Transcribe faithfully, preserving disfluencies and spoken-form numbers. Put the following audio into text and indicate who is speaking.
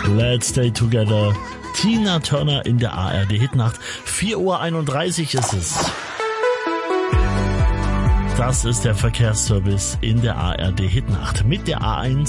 Speaker 1: Let's Stay Together. Tina Turner in der A R D Hitnacht. vier Uhr einunddreißig ist es. Das ist der Verkehrsservice in der A R D Hitnacht mit der A eins.